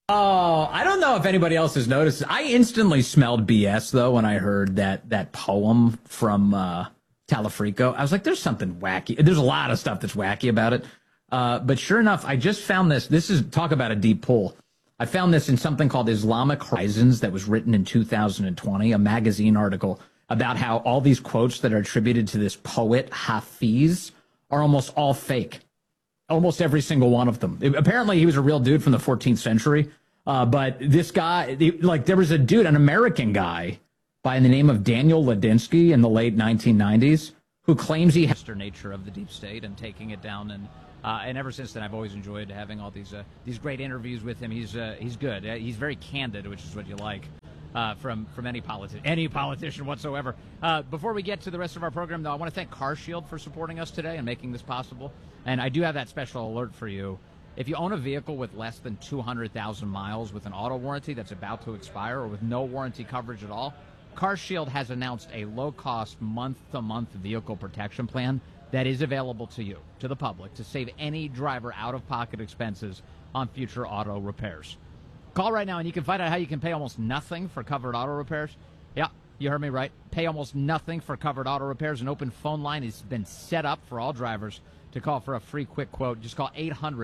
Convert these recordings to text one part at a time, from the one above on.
Oh, I don't know if anybody else has noticed. I instantly smelled BS though when I heard that poem from Talafrico. I was like, "There's something wacky." There's a lot of stuff that's wacky about it. But sure enough, I just found this. This is talk about a deep pull. I found this in something called Islamic Horizons that was written in 2020, a magazine article about how all these quotes that are attributed to this poet Hafiz are almost all fake. Almost every single one of them. Apparently, he was a real dude from the 14th century. But this guy, there was a dude, an American guy by the name of Daniel Ladinsky in the late 1990s, who claims he has the nature of the deep state and taking it down. And ever since then, I've always enjoyed having all these great interviews with him. He's good. He's very candid, which is what you like. From any politician whatsoever. Before we get to the rest of our program, though, I want to thank CarShield for supporting us today and making this possible. And I do have that special alert for you. If you own a vehicle with less than 200,000 miles with an auto warranty that's about to expire or with no warranty coverage at all, CarShield has announced a low-cost month-to-month vehicle protection plan that is available to you, to the public, to save any driver out-of-pocket expenses on future auto repairs. Call right now and you can find out how you can pay almost nothing for covered auto repairs. Yeah, you heard me right. Pay almost nothing for covered auto repairs. An open phone line has been set up for all drivers to call for a free quick quote. Just call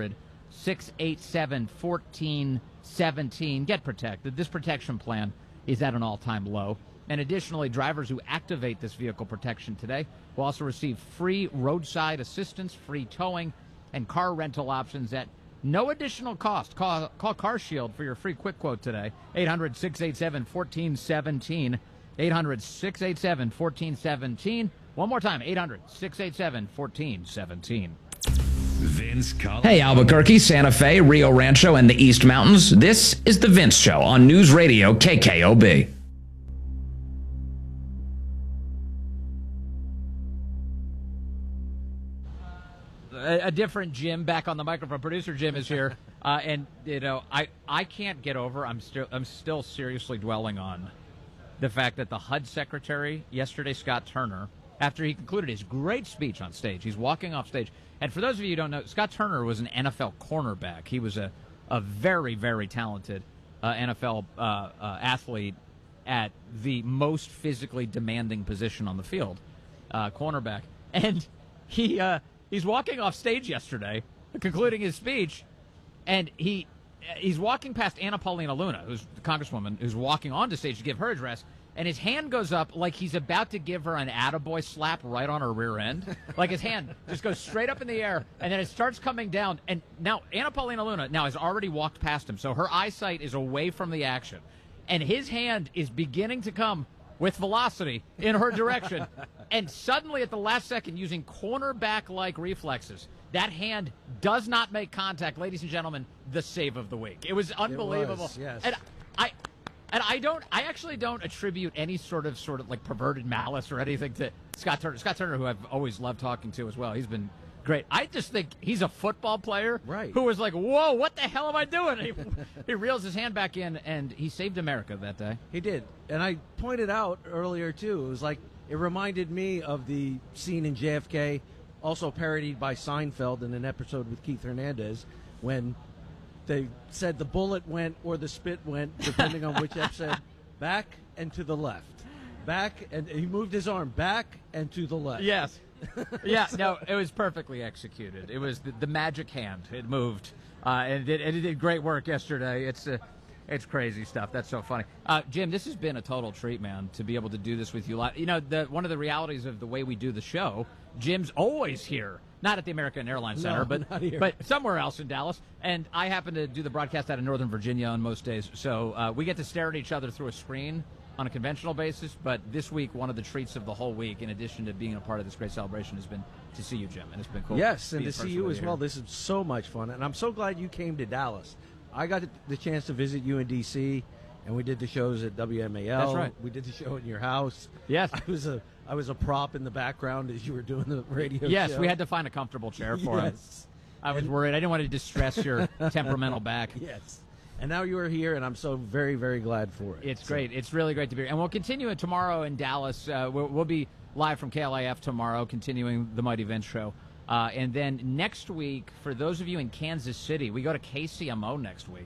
800-687-1417. Get protected. This protection plan is at an all-time low. And additionally, drivers who activate this vehicle protection today will also receive free roadside assistance, free towing, and car rental options at no additional cost. Call CarShield for your free quick quote today. 800-687-1417. 800-687-1417. One more time, 800-687-1417. Vince Coll. Hey, Albuquerque, Santa Fe, Rio Rancho, and the East Mountains. This is The Vince Show on News Radio KKOB. A different Jim back on the microphone. Producer Jim is here, and I can't get over. I'm still seriously dwelling on the fact that the HUD secretary yesterday, Scott Turner, after he concluded his great speech on stage, he's walking off stage. And for those of you who don't know, Scott Turner was an NFL cornerback. He was a very, very talented NFL athlete at the most physically demanding position on the field, cornerback, and he's walking off stage yesterday, concluding his speech, and he's walking past Anna Paulina Luna, who's the congresswoman, who's walking onto stage to give her address, and his hand goes up like he's about to give her an attaboy slap right on her rear end. Like his hand just goes straight up in the air, and then it starts coming down. And now Anna Paulina Luna now has already walked past him, so her eyesight is away from the action. And his hand is beginning to come with velocity in her direction. And suddenly at the last second, using cornerback-like reflexes, that hand does not make contact. Ladies and gentlemen, the save of the week. It was unbelievable. It was, yes. And I actually don't attribute any sort of like perverted malice or anything to Scott Turner. Scott Turner, who I've always loved talking to as well. He's been great. I just think he's a football player who was like, whoa, what the hell am I doing? And he reels his hand back in, and he saved America that day. He did. And I pointed out earlier, too, it was like, it reminded me of the scene in JFK, also parodied by Seinfeld in an episode with Keith Hernandez, when they said the bullet went or the spit went, depending on which episode, back and to the left. Back, and he moved his arm back and to the left. Yes. Yeah, no, it was perfectly executed. It was the magic hand. It moved, and it did great work yesterday. It's crazy stuff. That's so funny. Jim, this has been a total treat, man, to be able to do this with you live. You know, one of the realities of the way we do the show, Jim's always here. Not at the American Airlines Center, but somewhere else in Dallas. And I happen to do the broadcast out of Northern Virginia on most days. So we get to stare at each other through a screen on a conventional basis. But this week, one of the treats of the whole week, in addition to being a part of this great celebration, has been to see you, Jim. And it's been cool. Yes, and to see you as well. This is so much fun. And I'm so glad you came to Dallas. I got the chance to visit you in D.C., and we did the shows at WMAL. That's right. We did the show in your house. Yes. I was a prop in the background as you were doing the radio show. Yes, we had to find a comfortable chair for him. I was worried. I didn't want to distress your temperamental back. Yes. And now you are here, and I'm so very, very glad for it. It's great. It's really great to be here. And we'll continue it tomorrow in Dallas. We'll be live from KLIF tomorrow, continuing the Mighty Vince Show. And then next week, for those of you in Kansas City, we go to KCMO next week.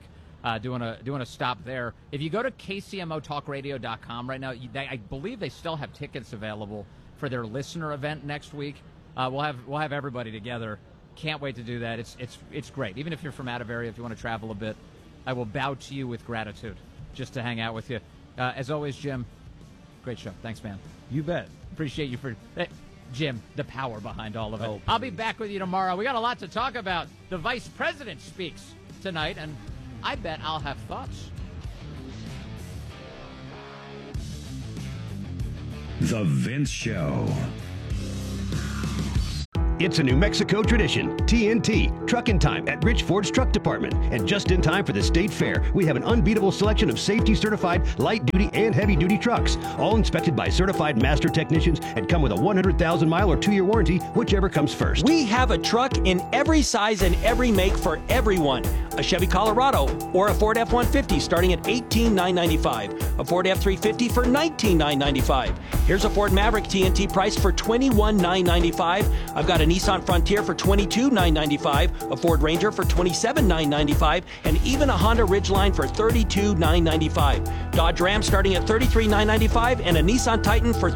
doing a stop there. If you go to KCMOTalkRadio.com right now, I believe they still have tickets available for their listener event next week. We'll have everybody together. Can't wait to do that. It's great. Even if you're from out of area, if you want to travel a bit, I will bow to you with gratitude just to hang out with you. As always, Jim, great show. Thanks, man. You bet. Appreciate you for Jim, the power behind all of it. I'll be back with you tomorrow. We got a lot to talk about. The vice president speaks tonight, and I bet I'll have thoughts. The Vince Show. It's a New Mexico tradition. TNT, Truckin' Time at Rich Ford's Truck Department. And just in time for the State Fair, we have an unbeatable selection of safety-certified light-duty and heavy-duty trucks, all inspected by certified master technicians and come with a 100,000-mile or 2-year warranty, whichever comes first. We have a truck in every size and every make for everyone. A Chevy Colorado or a Ford F-150 starting at $18,995. A Ford F-350 for $19,995. Here's a Ford Maverick TNT price for $21,995. I've got a Nissan Frontier for $22,995, a Ford Ranger for $27,995, and even a Honda Ridgeline for $32,995. Dodge Ram starting at $33,995 and a Nissan Titan for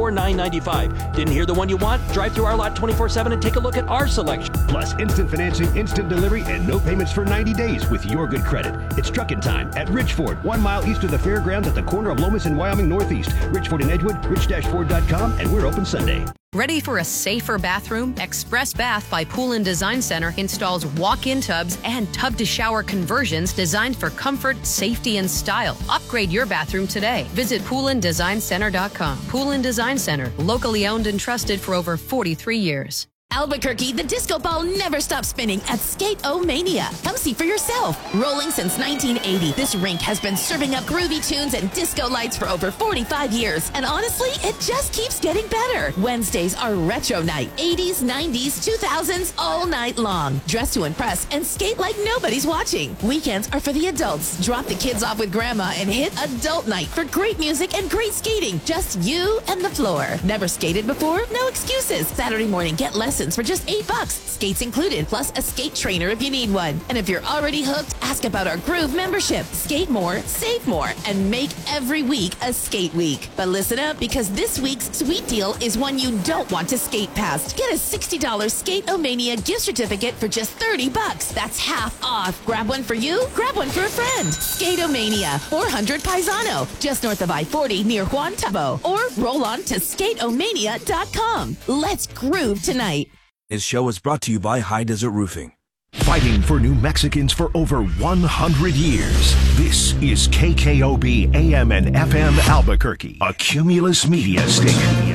$34,995. Didn't hear the one you want? Drive through our lot 24/7 and take a look at our selection. Plus instant financing, instant delivery, and no payments for 90 days with your good credit. It's Truckin' Time at Rich Ford, 1 mile east of the fairgrounds at the corner of Lomas and Wyoming Northeast. Rich Ford in Edgewood, rich-ford.com, and we're open Sunday. Ready for a safer bathroom? Express Bath by Pool & Design Center installs walk-in tubs and tub-to-shower conversions designed for comfort, safety, and style. Upgrade your bathroom today. Visit poolanddesignCenter.com. Pool & Design Center, locally owned and trusted for over 43 years. Albuquerque, the disco ball never stops spinning at Skate-O-Mania. Come see for yourself. Rolling since 1980, this rink has been serving up groovy tunes and disco lights for over 45 years. And honestly, it just keeps getting better. Wednesdays are retro night. 80s, 90s, 2000s, all night long. Dress to impress and skate like nobody's watching. Weekends are for the adults. Drop the kids off with grandma and hit adult night for great music and great skating. Just you and the floor. Never skated before? No excuses. Saturday morning, get lessons for just $8. Skates included, plus a skate trainer if you need one. And if you're already hooked, ask about our Groove membership. Skate more, save more, and make every week a skate week. But listen up, because this week's sweet deal is one you don't want to skate past. Get a $60 Skate-O-Mania gift certificate for just $30. That's half off. Grab one for you, grab one for a friend. Skate-O-Mania, 400 Paisano, just north of I-40 near Juan Tabo. Or roll on to skateomania.com. Let's groove tonight. This show is brought to you by High Desert Roofing. Fighting for New Mexicans for over 100 years. This is KKOB AM and FM Albuquerque, a Cumulus Media station.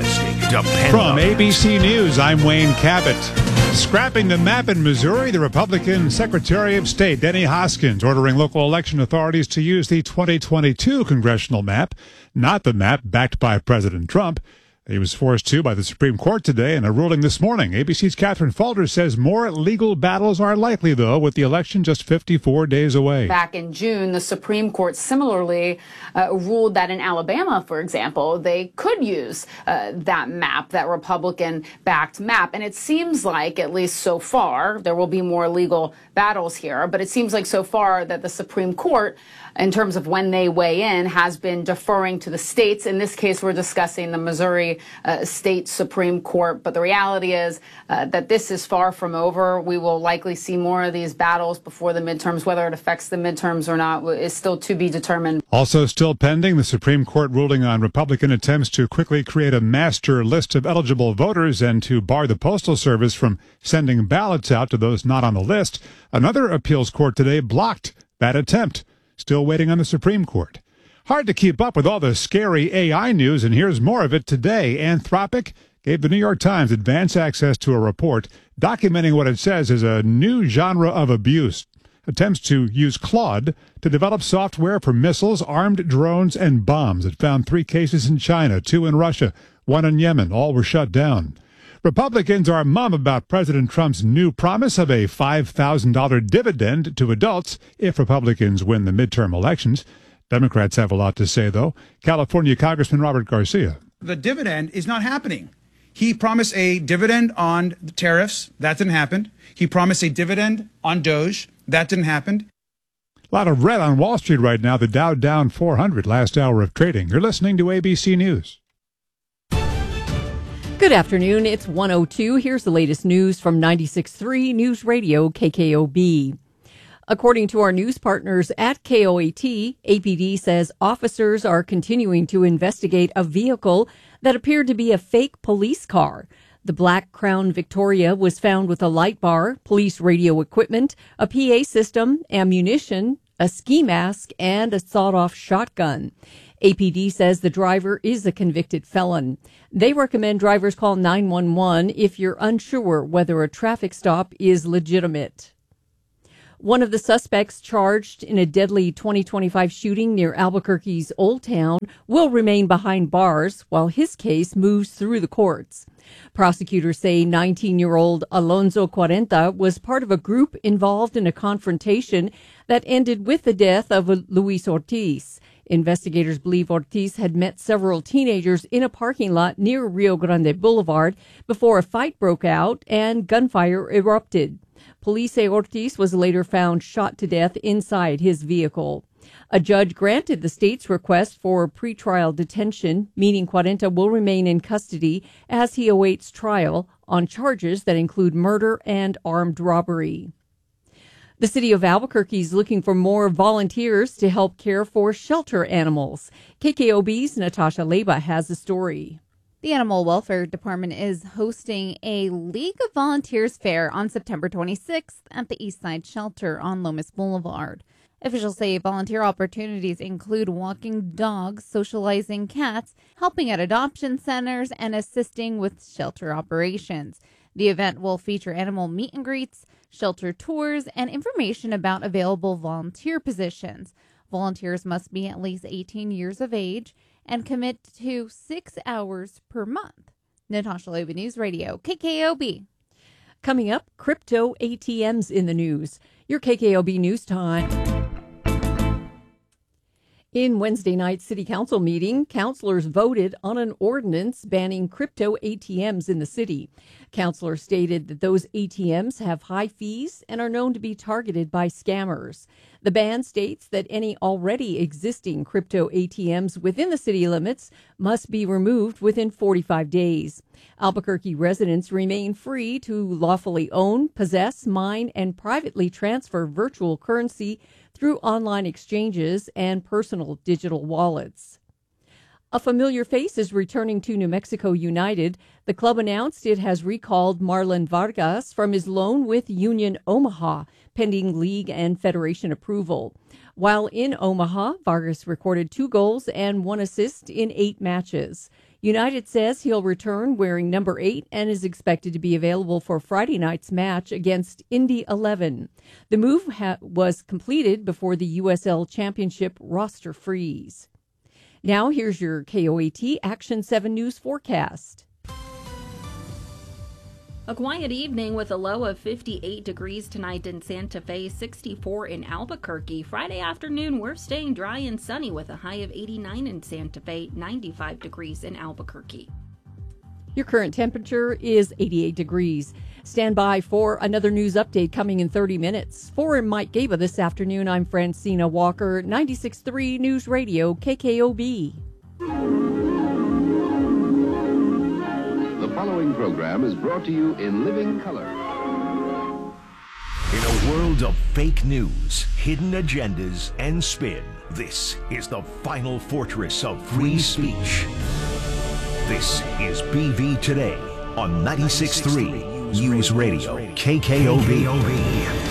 From ABC News, I'm Wayne Cabot. Scrapping the map in Missouri, the Republican Secretary of State, Denny Hoskins, ordering local election authorities to use the 2022 congressional map, not the map backed by President Trump. He was forced to by the Supreme Court today in a ruling this morning. ABC's Catherine Falder says more legal battles are likely, though, with the election just 54 days away. Back in June, the Supreme Court similarly ruled that in Alabama, for example, they could use that map, that Republican-backed map. And it seems like, at least so far, there will be more legal battles here, but it seems like so far that the Supreme Court, in terms of when they weigh in, has been deferring to the states. In this case, we're discussing the Missouri State Supreme Court. But the reality is that this is far from over. We will likely see more of these battles before the midterms. Whether it affects the midterms or not is still to be determined. Also still pending, the Supreme Court ruling on Republican attempts to quickly create a master list of eligible voters and to bar the Postal Service from sending ballots out to those not on the list. Another appeals court today blocked that attempt. Still waiting on the Supreme Court. Hard to keep up with all the scary AI news, and here's more of it today. Anthropic gave the New York Times advance access to a report documenting what it says is a new genre of abuse. Attempts to use Claude to develop software for missiles, armed drones, and bombs. It found 3 cases in China, 2 in Russia, 1 in Yemen. All were shut down. Republicans are mum about President Trump's new promise of a $5,000 dividend to adults if Republicans win the midterm elections. Democrats have a lot to say, though. California Congressman Robert Garcia. The dividend is not happening. He promised a dividend on the tariffs. That didn't happen. He promised a dividend on DOGE. That didn't happen. A lot of red on Wall Street right now. The Dow down 400 last hour of trading. You're listening to ABC News. Good afternoon. It's 1:02. Here's the latest news from 96.3 News Radio KKOB. According to our news partners at KOAT, APD says officers are continuing to investigate a vehicle that appeared to be a fake police car. The black Crown Victoria was found with a light bar, police radio equipment, a PA system, ammunition, a ski mask, and a sawed-off shotgun. APD says the driver is a convicted felon. They recommend drivers call 911 if you're unsure whether a traffic stop is legitimate. One of the suspects charged in a deadly 2025 shooting near Albuquerque's Old Town will remain behind bars while his case moves through the courts. Prosecutors say 19-year-old Alonzo Cuarenta was part of a group involved in a confrontation that ended with the death of Luis Ortiz. Investigators believe Ortiz had met several teenagers in a parking lot near Rio Grande Boulevard before a fight broke out and gunfire erupted. Police say Ortiz was later found shot to death inside his vehicle. A judge granted the state's request for pretrial detention, meaning Cuarenta will remain in custody as he awaits trial on charges that include murder and armed robbery. The city of Albuquerque is looking for more volunteers to help care for shelter animals. KKOB's Natasha Leba has the story. The Animal Welfare Department is hosting a League of Volunteers fair on September 26th at the Eastside Shelter on Lomas Boulevard. Officials say volunteer opportunities include walking dogs, socializing cats, helping at adoption centers, and assisting with shelter operations. The event will feature animal meet and greets, shelter tours, and information about available volunteer positions. Volunteers must be at least 18 years of age and commit to 6 hours per month. Natasha Leba, News Radio, KKOB. Coming up, crypto ATMs in the news. Your KKOB News Time. In Wednesday night's City Council meeting, councilors voted on an ordinance banning crypto ATMs in the city. Councilors stated that those ATMs have high fees and are known to be targeted by scammers. The ban states that any already existing crypto ATMs within the city limits must be removed within 45 days. Albuquerque residents remain free to lawfully own, possess, mine, and privately transfer virtual currency through online exchanges and personal digital wallets. A familiar face is returning to New Mexico United. The club announced it has recalled Marlon Vargas from his loan with Union Omaha, pending league and federation approval. While in Omaha, Vargas recorded 2 goals and 1 assist in 8 matches. United says he'll return wearing number 8 and is expected to be available for Friday night's match against Indy 11. The move was completed before the USL Championship roster freeze. Now here's your KOAT Action 7 News forecast. A quiet evening with a low of 58 degrees tonight in Santa Fe, 64 in Albuquerque. Friday afternoon, we're staying dry and sunny with a high of 89 in Santa Fe, 95 degrees in Albuquerque. Your current temperature is 88 degrees. Stand by for another news update coming in 30 minutes. For Mike Gaba this afternoon, I'm Francina Walker, 96.3 News Radio, KKOB. The following program is brought to you in living color. In a world of fake news, hidden agendas, and spin, this is the final fortress of free speech. This is BV Today on 96.3 News Radio, KKOB.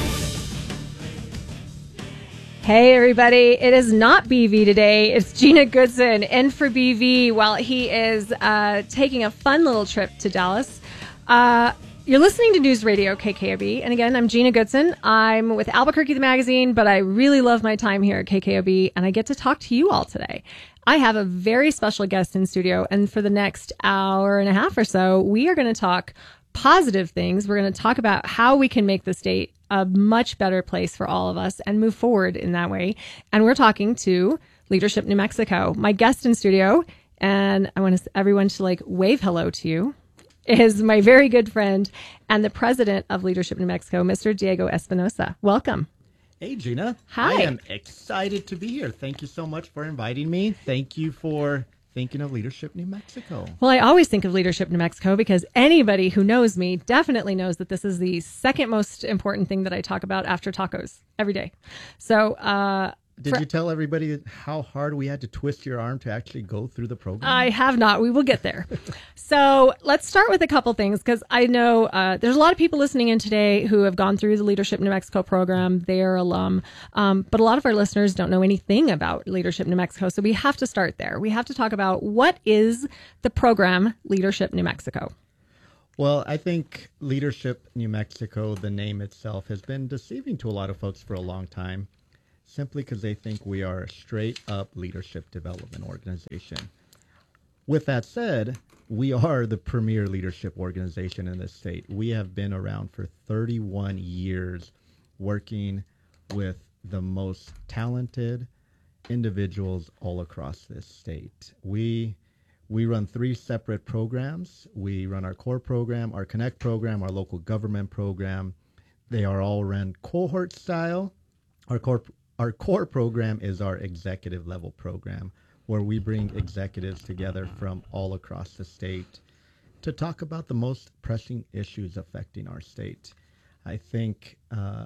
Hey everybody, it is not BV today. It's Gina Goodson in for BV while he is taking a fun little trip to Dallas. You're listening to News Radio KKOB, and again, I'm Gina Goodson. I'm with Albuquerque the Magazine, but I really love my time here at KKOB, and I get to talk to you all today. I have a very special guest in studio, and for the next hour and a half or so, we are going to talk positive things. We're going to talk about how we can make the state a much better place for all of us and move forward in that way. And we're talking to Leadership New Mexico. My guest in studio, and I want everyone to wave hello to you, is my very good friend and the president of Leadership New Mexico, Mr. Diego Espinosa. Welcome. Hey, Gina. Hi. I am excited to be here. Thank you so much for inviting me. Thank you for thinking of Leadership New Mexico. Well, I always think of Leadership New Mexico because anybody who knows me definitely knows that this is the second most important thing that I talk about after tacos every day. So, Did you tell everybody how hard we had to twist your arm to actually go through the program? I have not. We will get there. So let's start with a couple things because I know there's a lot of people listening in today who have gone through the Leadership New Mexico program. They are alum. But a lot of our listeners don't know anything about Leadership New Mexico. So we have to start there. We have to talk about what is the program Leadership New Mexico? Well, I think Leadership New Mexico, the name itself, has been deceiving to a lot of folks for a long time, simply because they think we are a straight-up leadership development organization. With that said, we are the premier leadership organization in this state. We have been around for 31 years working with the most talented individuals all across this state. We run 3 separate programs. We run our core program, our Connect program, our local government program. They are all run cohort style. Our core program is our executive level program, where we bring executives together from all across the state to talk about the most pressing issues affecting our state. I think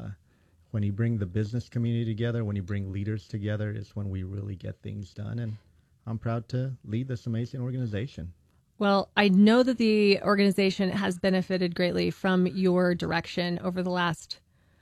when you bring the business community together, when you bring leaders together, is when we really get things done. And I'm proud to lead this amazing organization. Well, I know that the organization has benefited greatly from your direction over the last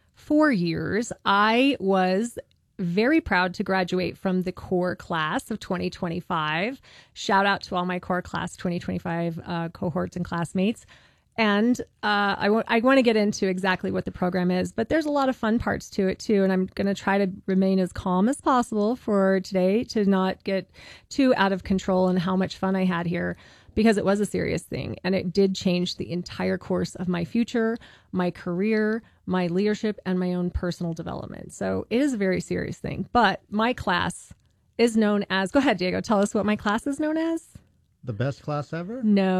4 years. I was very proud to graduate from the core class of 2025. Shout out to all my core class 2025 cohorts and classmates. And I want to get into exactly what the program is, but there's a lot of fun parts to it too. And I'm going to try to remain as calm as possible for today to not get too out of control in how much fun I had here, because it was a serious thing and it did change the entire course of my future, my career, my leadership, and my own personal development. So it is a very serious thing. But my class is known as, go ahead, Diego, tell us what my class is known as. The best class ever?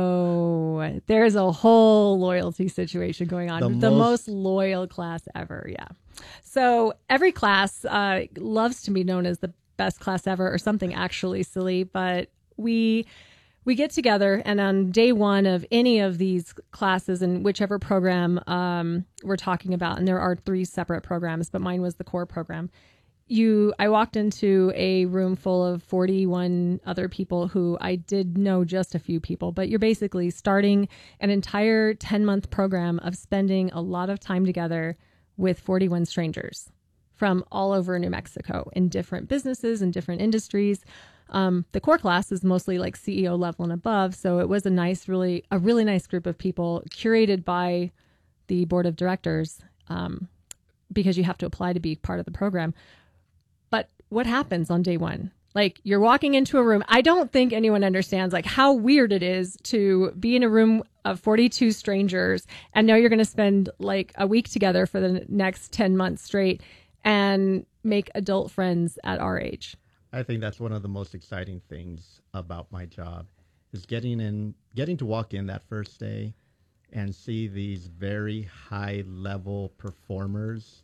No, there's a whole loyalty situation going on. The most loyal class ever, yeah. So every class loves to be known as the best class ever or something actually silly, but we get together, and on day one of any of these classes in whichever program we're talking about, and there are 3 separate programs, but mine was the core program. I walked into a room full of 41 other people who I did know just a few people, but you're basically starting an entire 10-month program of spending a lot of time together with 41 strangers from all over New Mexico in different businesses and different industries. The core class is mostly like CEO level and above. So it was a really nice group of people curated by the board of directors, because you have to apply to be part of the program. But what happens on day one? Like, you're walking into a room. I don't think anyone understands like how weird it is to be in a room of 42 strangers and know you're going to spend like a week together for the next 10 months straight and make adult friends at our age. I think that's one of the most exciting things about my job is getting to walk in that first day and see these very high level performers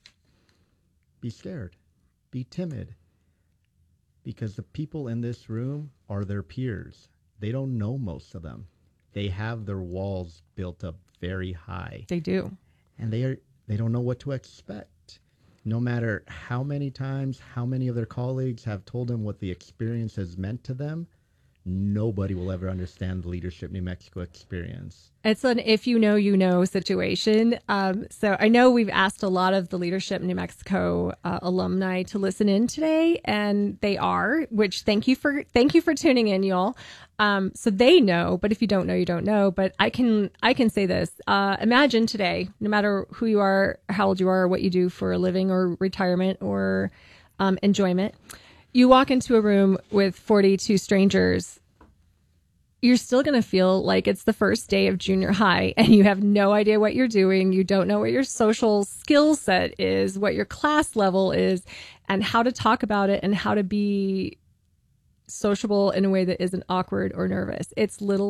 be scared, be timid, because the people in this room are their peers. They don't know most of them. They have their walls built up very high. They do. And they don't know what to expect. No matter how many times, how many of their colleagues have told them what the experience has meant to them, nobody will ever understand the Leadership New Mexico experience. It's an if you know situation. So I know we've asked a lot of the Leadership New Mexico alumni to listen in today, and they are. Which thank you for tuning in, y'all. So they know, but if you don't know, you don't know. But I can say this: imagine today, no matter who you are, how old you are, or what you do for a living, or retirement, or enjoyment. You walk into a room with 42 strangers, you're still going to feel like it's the first day of junior high and you have no idea what you're doing. You don't know what your social skill set is, what your class level is, and how to talk about it and how to be sociable in a way that isn't awkward or nervous. It's little like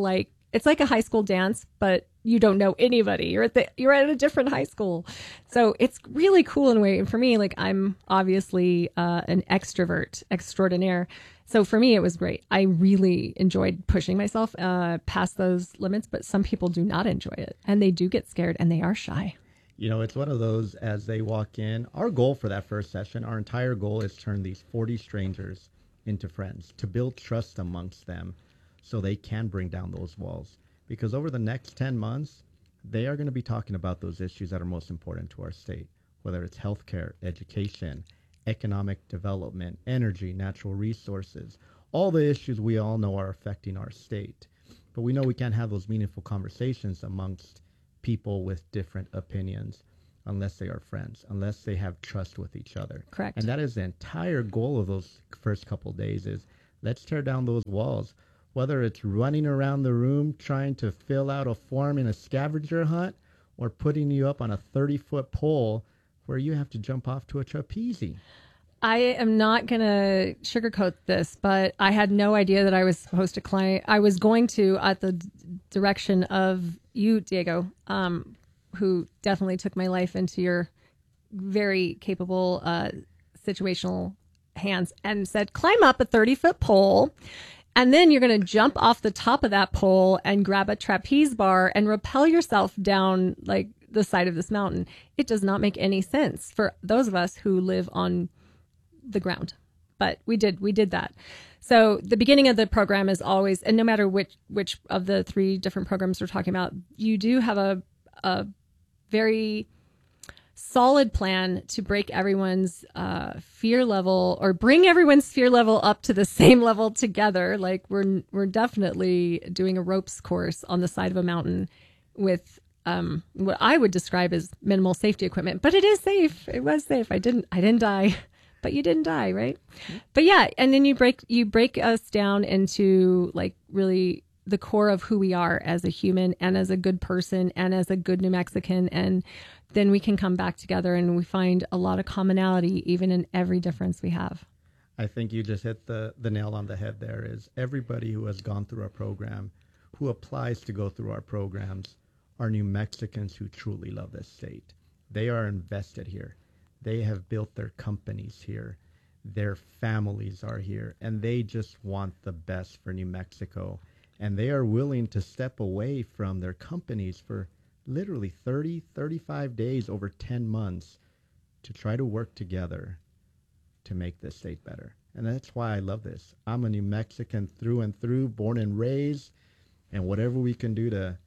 it's like a high school dance, but you don't know anybody. You're at a different high school. So it's really cool in a way. And for me, like, I'm obviously an extrovert extraordinaire. So for me, it was great. I really enjoyed pushing myself past those limits, but some people do not enjoy it, and they do get scared, and they are shy. You know, it's one of those, as they walk in, our goal for that first session, our entire goal is to turn these 40 strangers into friends, to build trust amongst them so they can bring down those walls. Because over the next 10 months, they are going to be talking about those issues that are most important to our state, whether it's healthcare, education, economic development, energy, natural resources, all the issues we all know are affecting our state. But we know we can't have those meaningful conversations amongst people with different opinions unless they are friends, unless they have trust with each other. Correct. And that is the entire goal of those first couple of days is let's tear down those walls, whether it's running around the room trying to fill out a form in a scavenger hunt or putting you up on a 30-foot pole where you have to jump off to a trapeze. I am not going to sugarcoat this, but I had no idea that I was supposed to climb. I was going to, at the direction of you, Diego, who definitely took my life into your very capable situational hands and said, climb up a 30-foot pole, and then you're going to jump off the top of that pole and grab a trapeze bar and rappel yourself down like the side of this mountain. It does not make any sense for those of us who live on the ground, but we did that. So the beginning of the program is always, and no matter which of the 3 different programs we're talking about, you do have a very solid plan to break everyone's fear level, or bring everyone's fear level up to the same level together. Like we're definitely doing a ropes course on the side of a mountain with what I would describe as minimal safety equipment, but it is safe. It was safe. I didn't die. But you didn't die, right? Mm-hmm. But yeah, and then you break us down into like really the core of who we are as a human and as a good person and as a good New Mexican, and then we can come back together and we find a lot of commonality even in every difference we have. I think you just hit the nail on the head there. Is everybody who has gone through our program, who applies to go through our programs, are New Mexicans who truly love this state. They are invested here. They have built their companies here. Their families are here, and they just want the best for New Mexico. And they are willing to step away from their companies for literally 30, 35 days over 10 months to try to work together to make this state better. And that's why I love this. I'm a New Mexican through and through, born and raised, and whatever we can do to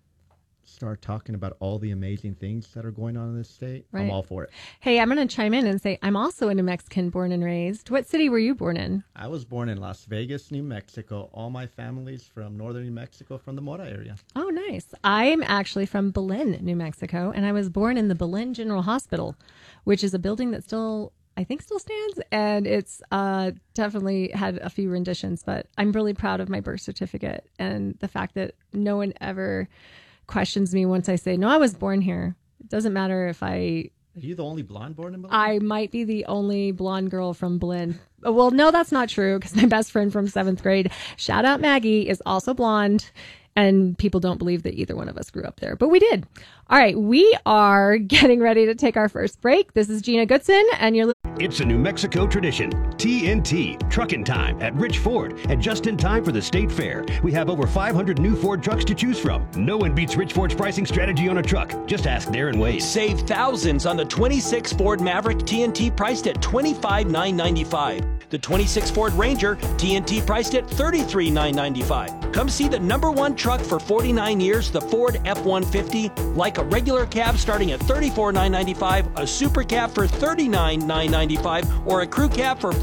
start talking about all the amazing things that are going on in this state, right. I'm all for it. Hey, I'm going to chime in and say I'm also a New Mexican born and raised. What city were you born in? I was born in Las Vegas, New Mexico. All my family's from northern New Mexico, from the Mora area. Oh, nice. I'm actually from Belen, New Mexico, and I was born in the Belen General Hospital, which is a building that still stands, and it's definitely had a few renditions, but I'm really proud of my birth certificate and the fact that no one ever questions me once I say, no, I was born here. It doesn't matter if Are you the only blonde born in Belen? I might be the only blonde girl from Belen. Well, no, that's not true, because my best friend from 7th grade, shout out Maggie, is also blonde. And people don't believe that either one of us grew up there, but we did. All right, we are getting ready to take our first break. This is Gina Goodson, and you're It's a New Mexico tradition. TNT, Truckin' Time at Rich Ford, and just in time for the State Fair. We have over 500 new Ford trucks to choose from. No one beats Rich Ford's pricing strategy on a truck. Just ask Darren Wade. Save thousands on the 26 Ford Maverick, TNT priced at $25,995. The 26 Ford Ranger, TNT priced at $33,995. Come see the #1 truck for 49 years, the Ford F-150, like a regular cab starting at $34,995, a super cab for $39,995, or a crew cab for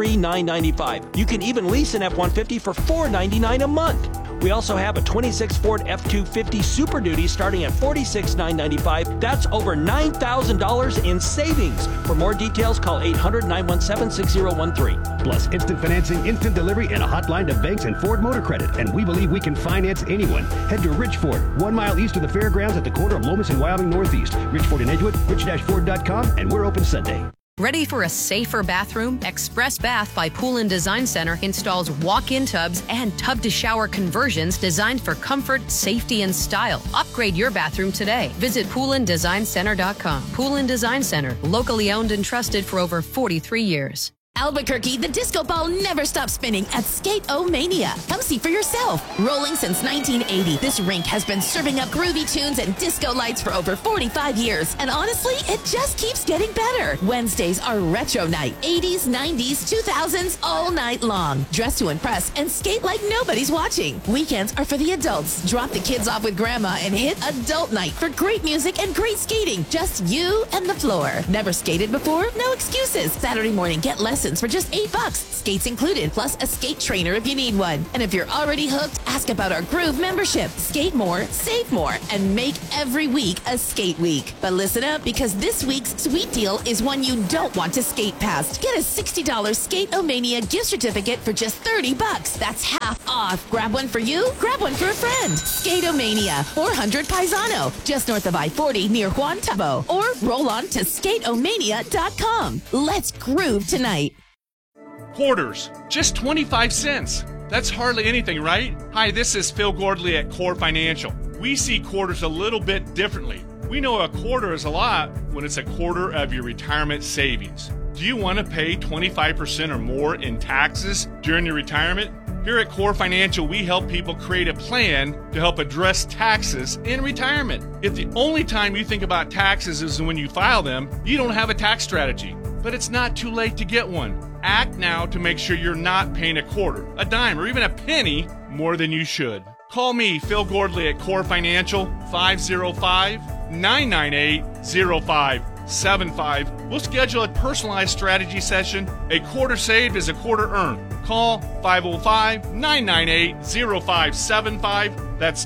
$43,995. You can even lease an F-150 for $499 a month. We also have a 26 Ford F-250 Super Duty starting at $46,995. That's over $9,000 in savings. For more details, call 800-917-6013. Plus, instant financing, instant delivery, and a hotline to banks and Ford Motor Credit. And we believe we can finance anyone. Head to Rich Ford, 1 mile east of the fairgrounds at the corner of Lomas and Wyoming Northeast. Rich Ford in Edgewood, rich-ford.com, and we're open Sunday. Ready for a safer bathroom? Express Bath by Pool & Design Center installs walk-in tubs and tub-to-shower conversions designed for comfort, safety, and style. Upgrade your bathroom today. Visit poolanddesignCenter.com. Pool & Design Center, locally owned and trusted for over 43 years. Albuquerque, the disco ball never stops spinning at Skate-O-Mania. Come see for yourself. Rolling since 1980, this rink has been serving up groovy tunes and disco lights for over 45 years. And honestly, it just keeps getting better. Wednesdays are retro night. 80s, 90s, 2000s, all night long. Dress to impress and skate like nobody's watching. Weekends are for the adults. Drop the kids off with grandma and hit adult night for great music and great skating. Just you and the floor. Never skated before? No excuses. Saturday morning, get lessons for just $8. Skates included, plus a skate trainer if you need one. And if you're already hooked, ask about our Groove membership. Skate more, save more, and make every week a skate week. But listen up, because this week's sweet deal is one you don't want to skate past. Get a $60 Skate-O-Mania gift certificate for just $30. That's half off. Grab one for you, grab one for a friend. Skate-O-Mania, 400 Paisano, just north of I-40 near Juan Tabo. Or roll on to skateomania.com. Let's groove tonight. Quarters, just 25 cents. That's hardly anything, right? Hi, this is Phil Gordley at Core Financial. We see quarters a little bit differently. We know a quarter is a lot when it's a quarter of your retirement savings. Do you want to pay 25% or more in taxes during your retirement? Here at Core Financial, we help people create a plan to help address taxes in retirement. If the only time you think about taxes is when you file them, you don't have a tax strategy. But it's not too late to get one. Act now to make sure you're not paying a quarter, a dime, or even a penny more than you should. Call me, Phil Gordley, at Core Financial, 505-998-0575. We'll schedule a personalized strategy session. A quarter saved is a quarter earned. Call 505-998-0575. That's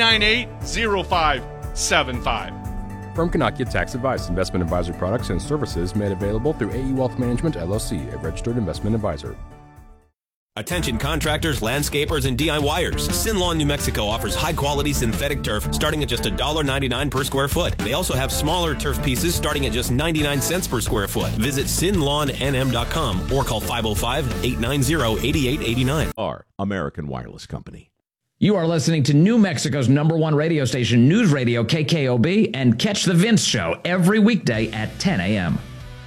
998-0575. Firm cannot give tax advice. Investment advisory products and services made available through AE Wealth Management, LLC, a registered investment advisor. Attention contractors, landscapers, and DIYers. Sin Lawn, New Mexico offers high-quality synthetic turf starting at just $1.99 per square foot. They also have smaller turf pieces starting at just 99 cents per square foot. Visit sinlawnnm.com or call 505-890-8889. Our American Wireless Company. You are listening to New Mexico's #1 radio station, News Radio KKOB, and catch The Vince Show every weekday at 10 a.m.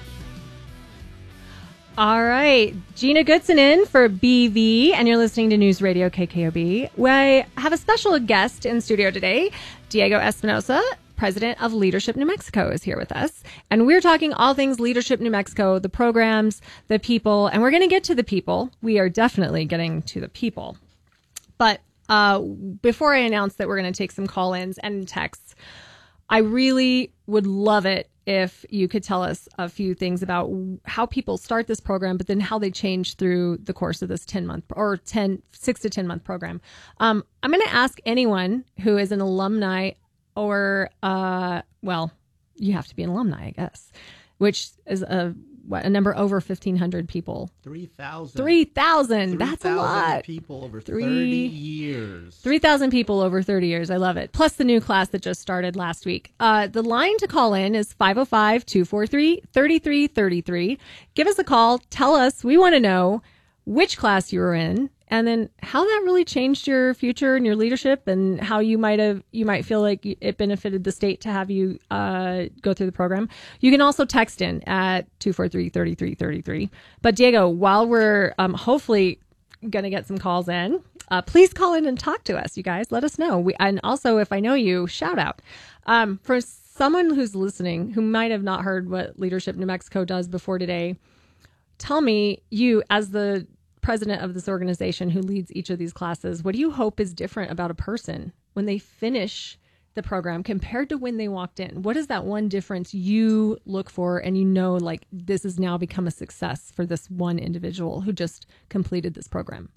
All right. Gina Goodson in for BV, and you're listening to News Radio KKOB. We have a special guest in studio today. Diego Espinosa, president of Leadership New Mexico, is here with us. And we're talking all things Leadership New Mexico, the programs, the people, and we're going to get to the people. We are definitely getting to the people. But before I announce that we're going to take some call-ins and texts, I really would love it if you could tell us a few things about how people start this program, but then how they change through the course of this 6 to 10 month program. I'm going to ask anyone who is an alumni or, well, you have to be an alumni, I guess, which is a number over 1,500 people. 3,000. 3,000. That's a lot. People over 30 years. 3,000 people over 30 years. I love it. Plus the new class that just started last week. The line to call in is 505-243-3333. Give us a call. Tell us. We want to know which class you were in, and then how that really changed your future and your leadership, and how you might feel like it benefited the state to have you go through the program. You can also text in at 243-3333. But Diego, while we're hopefully going to get some calls in, please call in and talk to us, you guys. Let us know. And also, if I know you, shout out. For someone who's listening who might have not heard what Leadership New Mexico does before today, tell me, you as the president of this organization who leads each of these classes, what do you hope is different about a person when they finish the program compared to when they walked in? What is that one difference you look for and you know, like, this has now become a success for this one individual who just completed this program?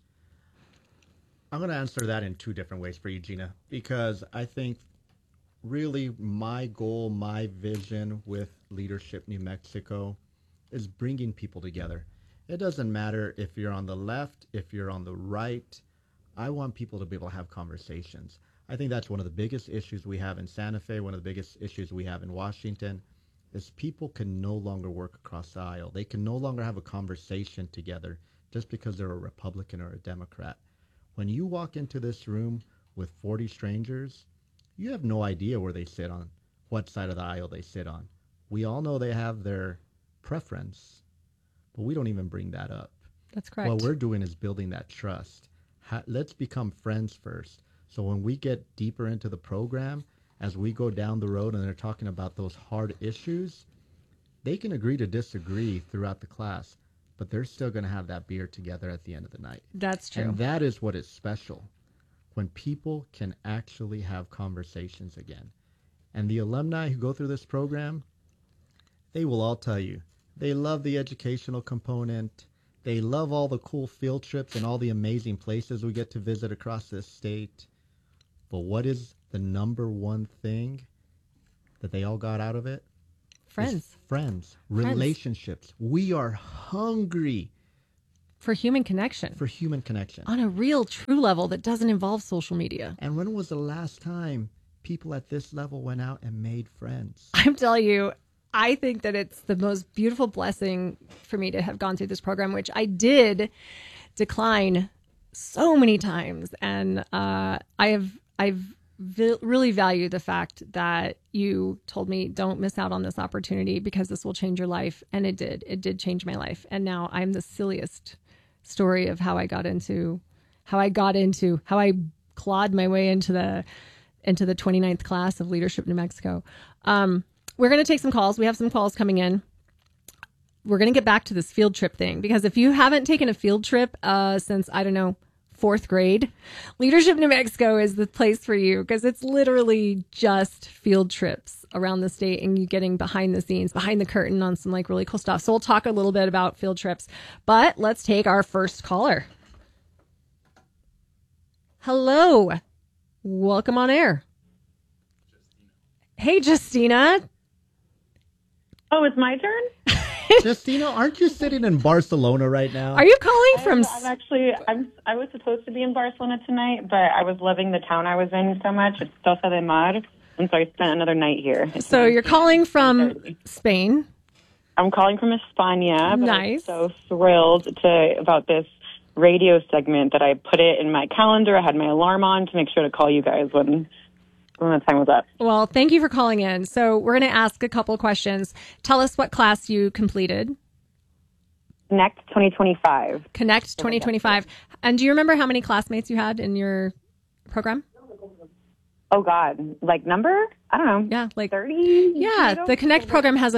I'm going to answer that in two different ways for you, Gina, because I think really my goal, my vision with Leadership New Mexico is bringing people together. It doesn't matter if you're on the left, if you're on the right. I want people to be able to have conversations. I think that's one of the biggest issues we have in Santa Fe, one of the biggest issues we have in Washington. is people can no longer work across the aisle. They can no longer have a conversation together just because they're a Republican or a Democrat. When you walk into this room with 40 strangers, you have no idea where they sit on, what side of the aisle they sit on. We all know they have their preference, but we don't even bring that up. That's correct. What we're doing is building that trust. Let's become friends first. So when we get deeper into the program, as we go down the road and they're talking about those hard issues, they can agree to disagree throughout the class, but they're still going to have that beer together at the end of the night. That's true. And that is what is special, when people can actually have conversations again. And the alumni who go through this program, they will all tell you, they love the educational component. They love all the cool field trips and all the amazing places we get to visit across this state. But what is the number one thing that they all got out of it? Friends, relationships. We are hungry for human connection. For human connection. On a real, true level that doesn't involve social media. And when was the last time people at this level went out and made friends? I'm telling you, I think that it's the most beautiful blessing for me to have gone through this program, which I did decline so many times. And I've really valued the fact that you told me, don't miss out on this opportunity because this will change your life. And it did. It did change my life. And now I'm the silliest story of how I clawed my way into the 29th class of Leadership New Mexico. We're going to take some calls. We have some calls coming in. We're going to get back to this field trip thing, because if you haven't taken a field trip since, I don't know, 4th grade, Leadership New Mexico is the place for you, because it's literally just field trips around the state and you getting behind the scenes, behind the curtain on some like really cool stuff. So we'll talk a little bit about field trips, but let's take our first caller. Hello. Welcome on air. Hey, Justina. Oh, it's my turn? Justina, aren't you sitting in Barcelona right now? Are you calling from... I was supposed to be in Barcelona tonight, but I was loving the town I was in so much. It's Tossa de Mar, and so I spent another night here. So you're calling from Spain? I'm calling from España. Nice. I'm so thrilled about this radio segment that I put it in my calendar. I had my alarm on to make sure to call you guys when the time was up. Well, thank you for calling in. So we're going to ask a couple of questions. Tell us what class you completed. Connect 2025. Connect 2025. And do you remember how many classmates you had in your program? Oh, God. Like number? I don't know. Yeah, like 30? Yeah, the Connect program has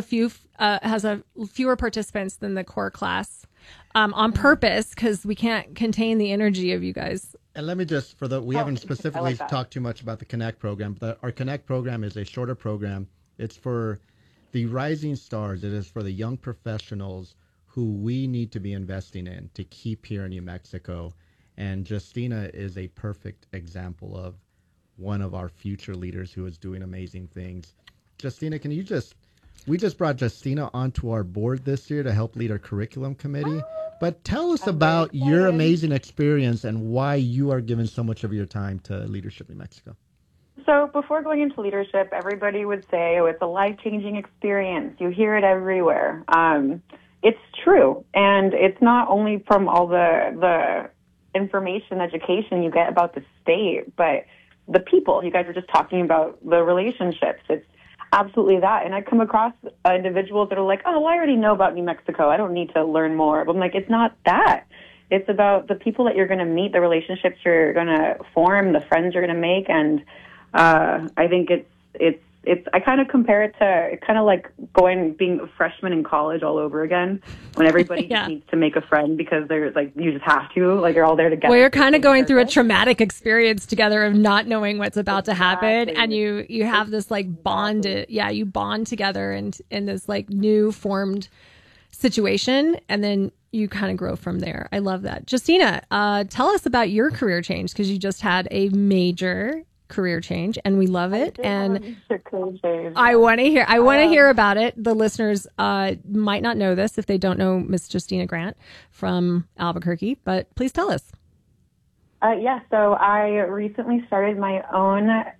fewer participants than the core class on purpose, because we can't contain the energy of you guys. And let me just, we haven't specifically talked too much about the Connect program, but our Connect program is a shorter program. It's for the rising stars. It is for the young professionals who we need to be investing in to keep here in New Mexico. And Justina is a perfect example of one of our future leaders who is doing amazing things. Justina, we just brought Justina onto our board this year to help lead our curriculum committee. But tell us about your amazing experience and why you are giving so much of your time to Leadership New Mexico. So before going into leadership, everybody would say, oh, it's a life-changing experience. You hear it everywhere. It's true. And it's not only from all the information, education you get about the state, but the people. You guys were just talking about the relationships. It's absolutely that. And I come across individuals that are like, oh, I already know about New Mexico. I don't need to learn more. But I'm like, it's not that. It's about the people that you're going to meet, the relationships you're going to form, the friends you're going to make. And I think I kind of compare it to kind of like being a freshman in college all over again, when everybody just needs to make a friend because there's like, you just have to, like, you're all there together. Well, you're kind of going through a traumatic experience together of not knowing what's about to happen. And you have this like bond. You bond together and in this like new formed situation. And then you kind of grow from there. I love that. Justina, tell us about your career change, because you just had a major career change and we love it, and I want to hear about it. The listeners might not know this if they don't know Miss Justina Grant from Albuquerque, but please tell us. So I recently started my own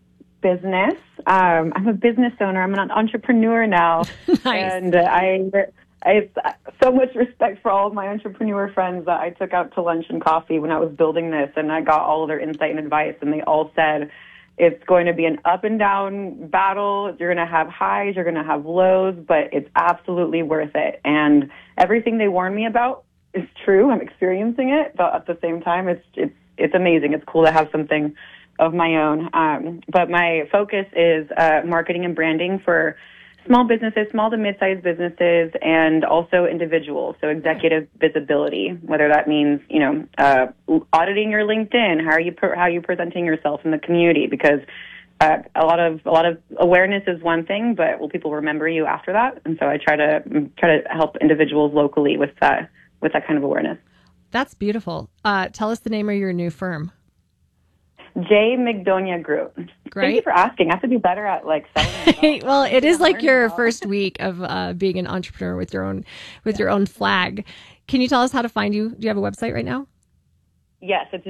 business. I'm a business owner. I'm an entrepreneur now. Nice. And I have so much respect for all of my entrepreneur friends that I took out to lunch and coffee when I was building this, and I got all of their insight and advice, and they all said it's going to be an up and down battle. You're going to have highs, you're going to have lows, but it's absolutely worth it. And everything they warned me about is true. I'm experiencing it, but at the same time, it's amazing. It's cool to have something of my own. But my focus is marketing and branding for small businesses, small to mid-sized businesses, and also individuals. So executive visibility, whether that means, auditing your LinkedIn, how are you presenting yourself in the community? Because a lot of awareness is one thing, but will people remember you after that? And so I try to help individuals locally with that kind of awareness. That's beautiful. Tell us the name of your new firm. J. Migdonia Group. Great. Thank you for asking. I have to be better at selling. Well, it is like your first week of being an entrepreneur with your own flag. Can you tell us how to find you? Do you have a website right now? Yes, it's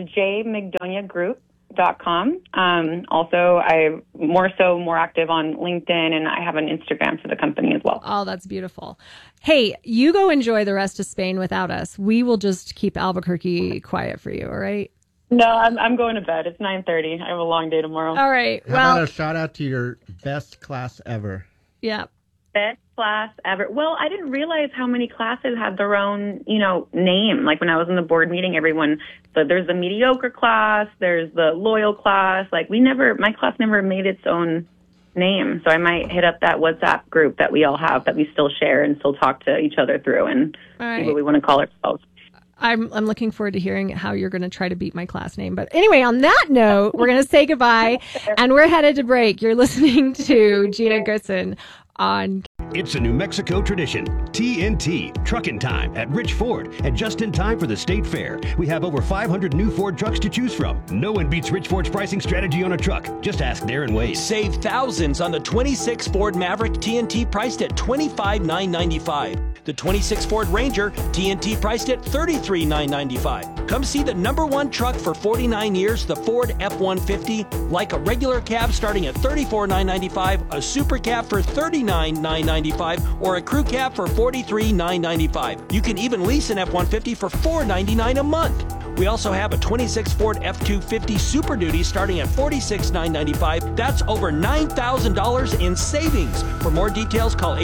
jmigdoniagroup.com. Also, I'm more active on LinkedIn, and I have an Instagram for the company as well. Oh, that's beautiful. Hey, you go enjoy the rest of Spain without us. We will just keep Albuquerque quiet for you, all right? No, I'm going to bed. It's 9:30. I have a long day tomorrow. All right. How about a shout out to your best class ever? Yeah. Best class ever. Well, I didn't realize how many classes had their own, name. Like when I was in the board meeting, there's the mediocre class, there's the loyal class. Like my class never made its own name. So I might hit up that WhatsApp group that we all have that we still share and still talk to each other through and see what we want to call ourselves. I'm looking forward to hearing how you're going to try to beat my class name. But anyway, on that note, we're going to say goodbye, and we're headed to break. You're listening to Gina Goodson on... It's a New Mexico tradition. TNT, Truckin' Time at Rich Ford, and just in time for the State Fair. We have over 500 new Ford trucks to choose from. No one beats Rich Ford's pricing strategy on a truck. Just ask Darren Wade. Save thousands on the 26 Ford Maverick TNT priced at $25,995. The 26 Ford Ranger TNT priced at $33,995. Come see the #1 truck for 49 years, the Ford F-150, like a regular cab starting at $34,995, a super cab for $39,995, or a crew cab for $43,995. You can even lease an F-150 for $499 a month. We also have a 26 Ford F-250 Super Duty starting at $46,995. That's over $9,000 in savings. For more details, call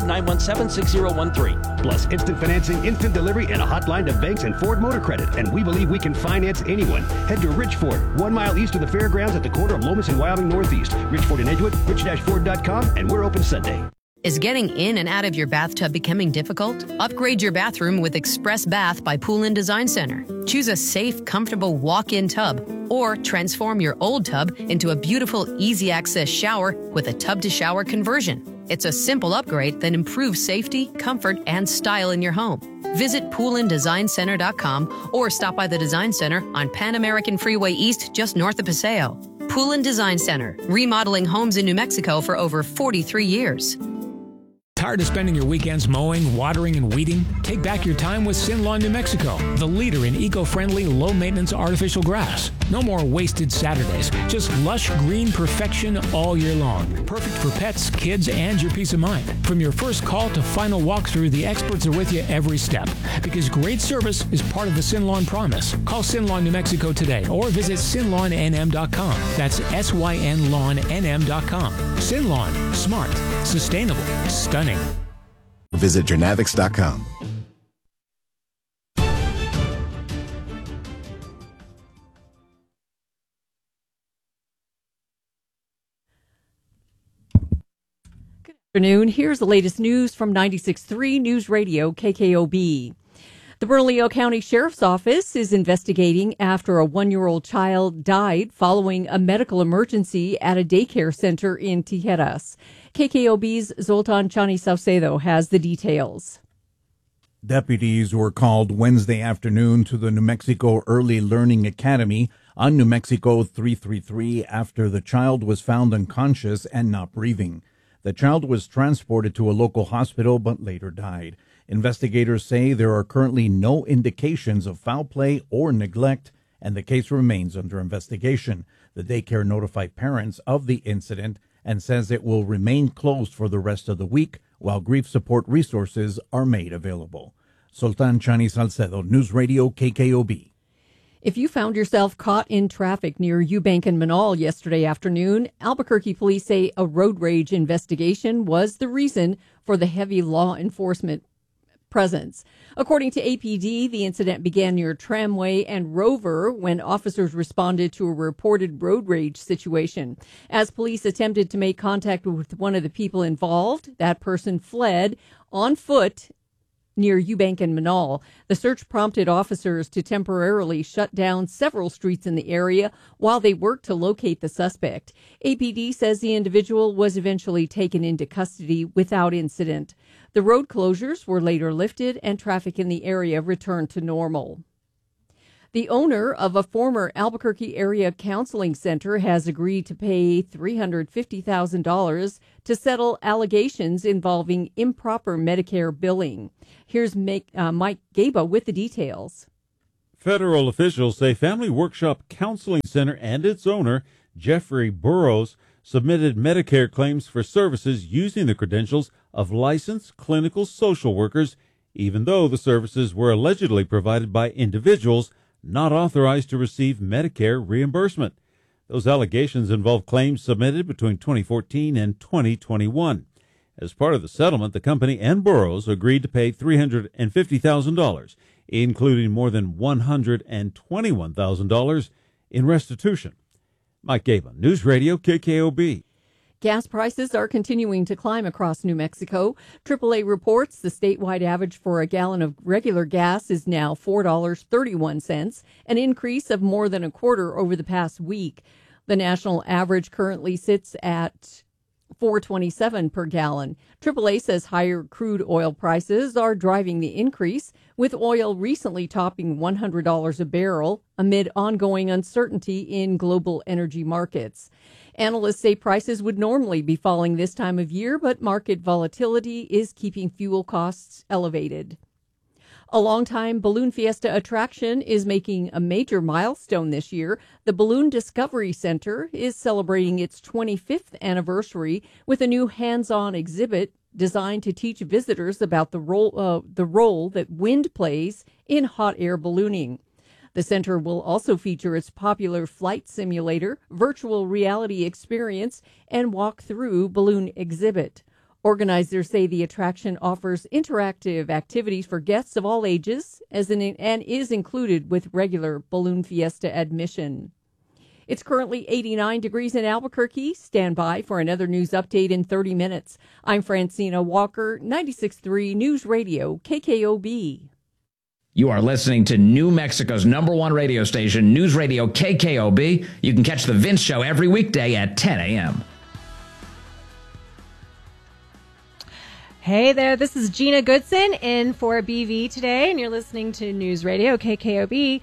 800-917-6013. Plus instant financing, instant delivery, and a hotline to banks and Ford Motor Credit. And we believe we can finance anyone. Head to Rich Ford, 1 mile east of the fairgrounds at the corner of Lomas and Wyoming Northeast. Rich Ford in Edgewood, rich-ford.com, and we're open Sunday. Is getting in and out of your bathtub becoming difficult? Upgrade your bathroom with Express Bath by Pool & Design Center. Choose a safe, comfortable walk-in tub, or transform your old tub into a beautiful, easy-access shower with a tub-to-shower conversion. It's a simple upgrade that improves safety, comfort, and style in your home. Visit poolanddesignCenter.com or stop by the Design Center on Pan American Freeway East, just north of Paseo. Pool & Design Center, remodeling homes in New Mexico for over 43 years. Tired of spending your weekends mowing, watering, and weeding? Take back your time with Sin Lawn New Mexico, the leader in eco-friendly, low-maintenance artificial grass. No more wasted Saturdays, just lush green perfection all year long. Perfect for pets, kids, and your peace of mind. From your first call to final walkthrough, the experts are with you every step. Because great service is part of the Sin Lawn promise. Call Sin Lawn New Mexico today or visit sinlawnnm.com. That's SYNLawnNM.com. Sin Lawn, smart, sustainable, stunning. Visit Jernavix.com. Good afternoon. Here's the latest news from 96.3 News Radio KKOB. The Bernalillo County Sheriff's Office is investigating after a 1-year-old child died following a medical emergency at a daycare center in Tijeras. KKOB's Zoltan Chani Saucedo has the details. Deputies were called Wednesday afternoon to the New Mexico Early Learning Academy on New Mexico 333 after the child was found unconscious and not breathing. The child was transported to a local hospital but later died. Investigators say there are currently no indications of foul play or neglect, and the case remains under investigation. The daycare notified parents of the incident and says it will remain closed for the rest of the week while grief support resources are made available. Sultan Chani Salcedo, News Radio KKOB. If you found yourself caught in traffic near Eubank and Manal yesterday afternoon, Albuquerque police say a road rage investigation was the reason for the heavy law enforcement presence. According to APD, the incident began near Tramway and Rover when officers responded to a reported road rage situation. As police attempted to make contact with one of the people involved, that person fled on foot near Eubank and Manal. The search prompted officers to temporarily shut down several streets in the area while they worked to locate the suspect. APD says the individual was eventually taken into custody without incident. The road closures were later lifted and traffic in the area returned to normal. The owner of a former Albuquerque area counseling center has agreed to pay $350,000 to settle allegations involving improper Medicare billing. Here's Mike Gaba with the details. Federal officials say Family Workshop Counseling Center and its owner, Jeffrey Burrows, submitted Medicare claims for services using the credentials of licensed clinical social workers, even though the services were allegedly provided by individuals not authorized to receive Medicare reimbursement. Those allegations involve claims submitted between 2014 and 2021. As part of the settlement, the company and Burroughs agreed to pay $350,000, including more than $121,000 in restitution. Mike Gaba, News Radio KKOB. Gas prices are continuing to climb across New Mexico. AAA reports the statewide average for a gallon of regular gas is now $4.31, an increase of more than a quarter over the past week. The national average currently sits at $4.27 per gallon. AAA says higher crude oil prices are driving the increase, with oil recently topping $100 a barrel amid ongoing uncertainty in global energy markets. Analysts say prices would normally be falling this time of year, but market volatility is keeping fuel costs elevated. A longtime Balloon Fiesta attraction is making a major milestone this year. The Balloon Discovery Center is celebrating its 25th anniversary with a new hands-on exhibit designed to teach visitors about the role that wind plays in hot air ballooning. The center will also feature its popular flight simulator, virtual reality experience, and walk-through balloon exhibit. Organizers say the attraction offers interactive activities for guests of all ages and is included with regular Balloon Fiesta admission. It's currently 89 degrees in Albuquerque. Stand by for another news update in 30 minutes. I'm Francina Walker, 96.3 News Radio, KKOB. You are listening to New Mexico's #1 radio station, News Radio KKOB. You can catch The Vince Show every weekday at 10 a.m. Hey there, this is Gina Goodson in for BV today, and you're listening to News Radio KKOB.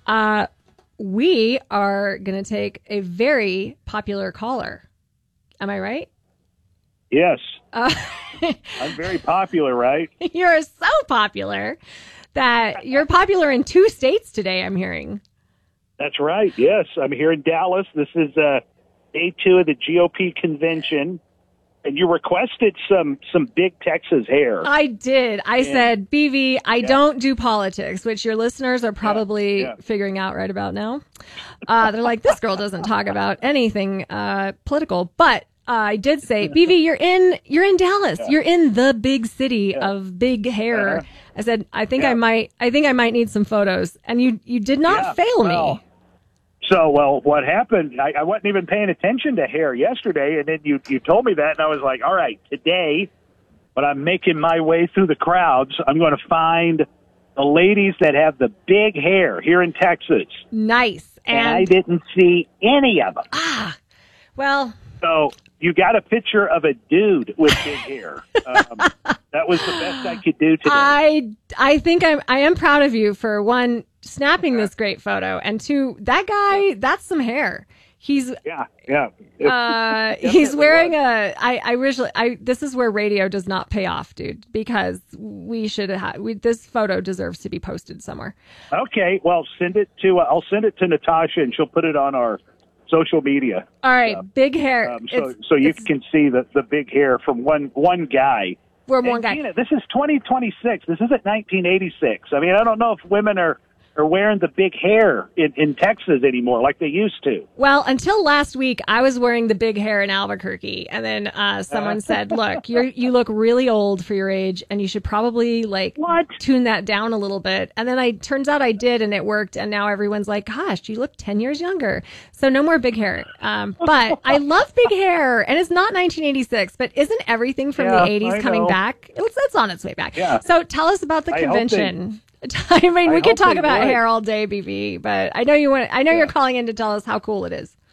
We are going to take a very popular caller. Am I right? Yes. I'm very popular, right? You're so popular that you're popular in 2 states today, I'm hearing. That's right, yes. I'm here in Dallas. This is day 2 of the GOP convention. And you requested some big Texas hair. I did. I said, BV, I don't do politics, which your listeners are probably figuring out right about now. They're like, this girl doesn't talk about anything political. But I did say, BV, you're in Dallas. You're in the big city of big hair. I said, I think I might need some photos. And you did not fail me. So, what happened, I wasn't even paying attention to hair yesterday, and then you told me that, and I was like, all right, today, when I'm making my way through the crowds, I'm going to find the ladies that have the big hair here in Texas. Nice. And I didn't see any of them. Well. So, you got a picture of a dude with big hair. That was the best I could do today. I think I am proud of you for, one, snapping this great photo, and 2, that guy, that's some hair. He's he's wearing this is where radio does not pay off, dude, because this photo deserves to be posted somewhere. Okay, well, I'll send it to Natasha, and she'll put it on our social media. All right, big hair. So you can see the big hair from one guy. From one guy. Gina, this is 2026. This isn't 1986. I mean, I don't know if women are wearing the big hair in Texas anymore like they used to. Well, until last week, I was wearing the big hair in Albuquerque, and then someone said, "Look, you look really old for your age, and you should probably tune that down a little bit." And then turns out I did, and it worked. And now everyone's like, "Gosh, you look 10 years younger." So no more big hair. But I love big hair, and it's not 1986. But isn't everything from the 80s coming back? It's on its way back. Yeah. So tell us about the convention. I mean, we could talk about hair all day, BB, but I know you're calling in to tell us how cool it is.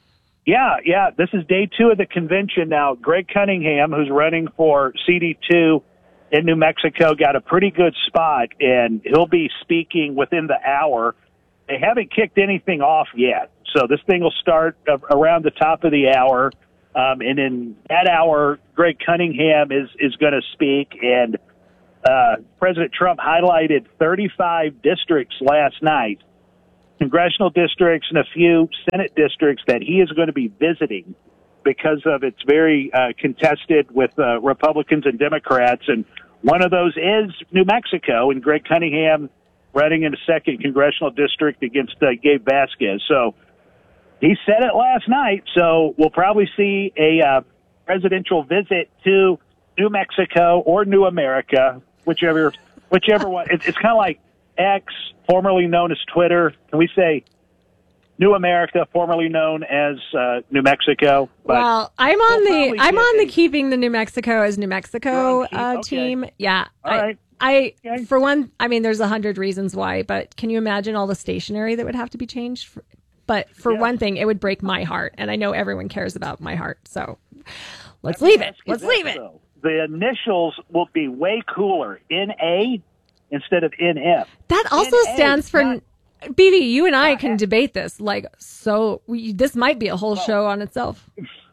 Yeah. This is day 2 of the convention now. Greg Cunningham, who's running for CD2 in New Mexico, got a pretty good spot, and he'll be speaking within the hour. They haven't kicked anything off yet, so this thing will start around the top of the hour, and in that hour, Greg Cunningham is going to speak, and President Trump highlighted 35 districts last night, congressional districts and a few Senate districts that he is going to be visiting because of it's very contested with Republicans and Democrats. And one of those is New Mexico, and Greg Cunningham running in a 2nd congressional district against Gabe Vasquez. So he said it last night, so we'll probably see a presidential visit to New Mexico or New America, whichever one. It's kind of like X, formerly known as Twitter. Can we say New America, formerly known as New Mexico? But well, I'm on the keeping the New Mexico as New Mexico team. Yeah. All right. For one, I mean, there's 100 reasons why, but can you imagine all the stationery that would have to be changed? But for one thing, it would break my heart, and I know everyone cares about my heart. So let's leave it. The initials will be way cooler. NA instead of NF. That also stands for BB. You and I can debate this. This might be a whole show on itself.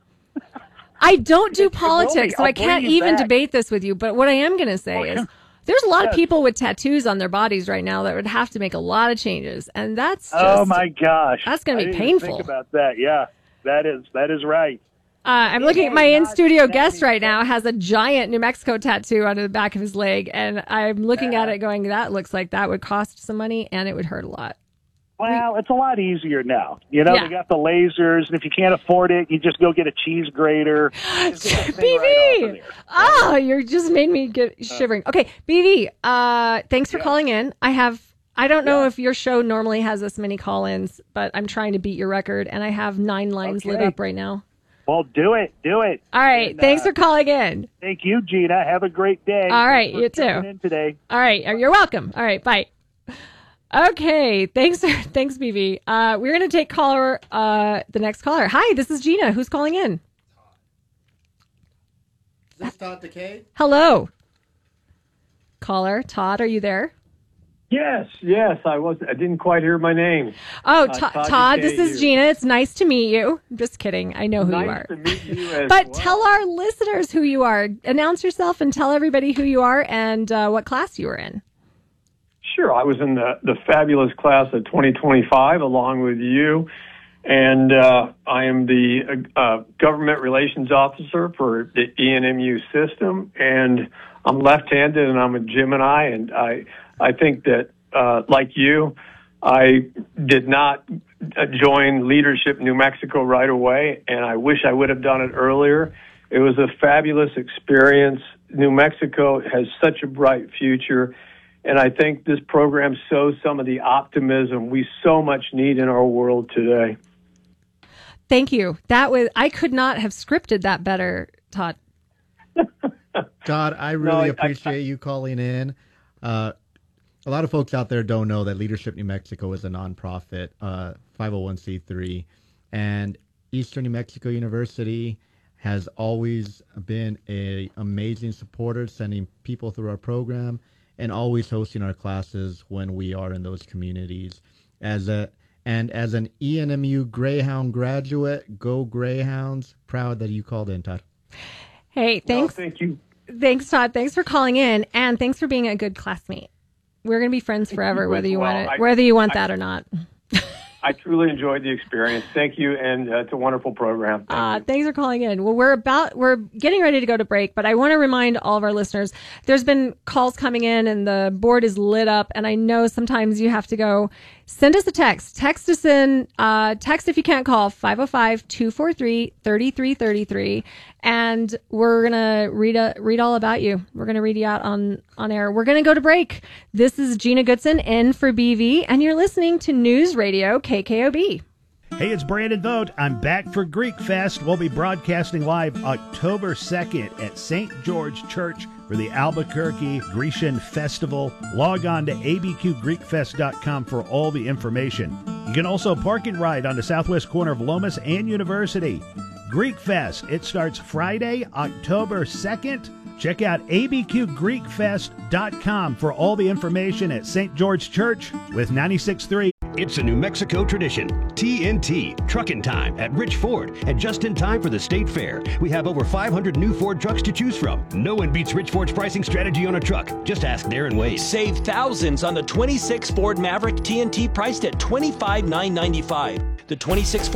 I don't do politics, so I can't even debate this with you. But what I am going to say is there's a lot of people with tattoos on their bodies right now that would have to make a lot of changes. And that's just, oh, my gosh. That's going to be painful. Think about that. Yeah, that is right. I'm looking at my in-studio guest right now, has a giant New Mexico tattoo on the back of his leg, and I'm looking at it going, that looks like that would cost some money, and it would hurt a lot. Well, it's a lot easier now. They got the lasers, and if you can't afford it, you just go get a cheese grater. BB! You just made me get shivering. Okay, BB, thanks for calling in. I don't know if your show normally has this many call-ins, but I'm trying to beat your record, and I have 9 lines lit up right now. Well, do it. All right. And, thanks for calling in. Thank you, Gina. Have a great day. All right. You too. In today. All right. You're welcome. All right. Bye. Okay. Thanks, BB. We're going to take the next caller. Hi, this is Gina. Who's calling in? Is this Todd Decay? Hello. Caller. Todd, are you there? Yes, I was. I didn't quite hear my name. Oh, Todd, this is Gina. It's nice to meet you. I'm just kidding. I know who you are. Nice to meet you as But well. tell our listeners who you are. Announce yourself and tell everybody who you are and what class you were in. Sure. I was in the fabulous class of 2025 along with you. And I am the government relations officer for the ENMU system. And I'm left-handed and I'm a Gemini. And I think that, like you, I did not join Leadership New Mexico right away, and I wish I would have done it earlier. It was a fabulous experience. New Mexico has such a bright future, and I think this program shows some of the optimism we so much need in our world today. Thank you. I could not have scripted that better, Todd. Todd, I really appreciate you calling in. A lot of folks out there don't know that Leadership New Mexico is a nonprofit, 501c3, and Eastern New Mexico University has always been an amazing supporter, sending people through our program and always hosting our classes when we are in those communities. As an ENMU Greyhound graduate, go Greyhounds! Proud that you called in, Todd. Hey, thanks. Thank you. Thanks, Todd. Thanks for calling in, and thanks for being a good classmate. We're going to be friends forever, whether you want that or not. I truly enjoyed the experience. Thank you, and it's a wonderful program. Thanks for calling in. Well, we're getting ready to go to break, but I want to remind all of our listeners, there's been calls coming in and the board is lit up, and I know sometimes you have to go. Send us a text. Text us in, text if you can't call, 505-243-3333, and we're going to read all about you. We're going to read you out on air. We're going to go to break. This is Gina Goodson in for BV, and you're listening to News Radio KKOB. Hey, it's Brandon Vogt. I'm back for Greek Fest. We'll be broadcasting live October 2nd at St. George Church for the Albuquerque Grecian Festival. Log on to abqgreekfest.com for all the information. You can also park and ride on the southwest corner of Lomas and University. Greek Fest, it starts Friday, October 2nd. Check out abqgreekfest.com for all the information at St. George Church with 96.3. It's a New Mexico tradition. TNT, Truckin' Time at Rich Ford. And just in time for the State Fair, we have over 500 new Ford trucks to choose from. No one beats Rich Ford's pricing strategy on a truck. Just ask Darren Wade. Save thousands on the 26 Ford Maverick TNT priced at $25,995. The 26